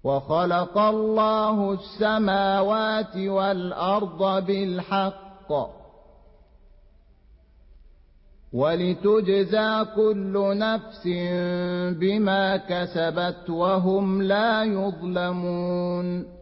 وخلق الله السماوات والأرض بالحق ولتجزى كل نفس بما كسبت وهم لا يظلمون